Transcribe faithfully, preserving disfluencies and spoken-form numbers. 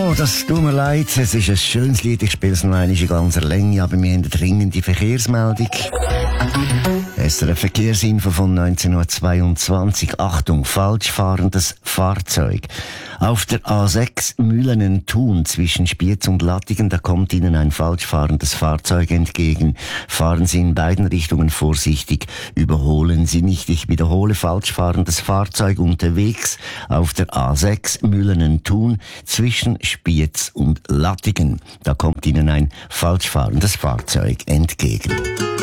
Ja, das tut mir leid. Es ist ein schönes Lied. Ich spiele es noch einmal in ganzer Länge, aber wir haben eine dringende Verkehrsmeldung. S R F-Verkehrsinfo von neunzehnhundertzweiundzwanzig. Achtung, falsch fahrendes Fahrzeug. Auf der A sechs Mühlenen-Thun zwischen Spiez und Lattingen, da kommt Ihnen ein falsch fahrendes Fahrzeug entgegen. Fahren Sie in beiden Richtungen vorsichtig. Überholen Sie nicht. Ich wiederhole, falsch fahrendes Fahrzeug unterwegs auf der A sechs Mühlenen-Thun zwischen Spiez und Lattingen. Da kommt Ihnen ein falsch fahrendes Fahrzeug entgegen.